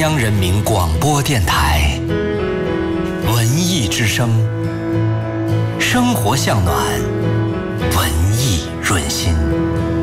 央人民广播电台文艺之声，生活向暖，文艺润心。